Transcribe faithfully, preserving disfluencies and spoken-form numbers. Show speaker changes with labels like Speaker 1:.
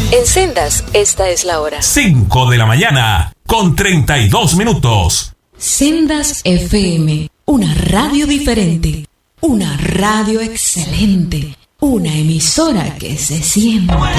Speaker 1: En Sendas, esta es la hora.
Speaker 2: cinco de la mañana, con treinta y dos minutos.
Speaker 3: Sendas F M, una radio diferente, una radio excelente, una emisora que se siente.